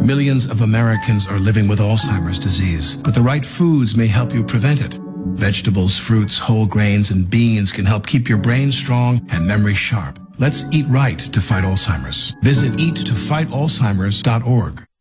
Millions of Americans are living with Alzheimer's disease, but the right foods may help you prevent it. Vegetables, fruits, whole grains, and beans can help keep your brain strong and memory sharp. Let's eat right to fight Alzheimer's. Visit eattofightAlzheimer's.org.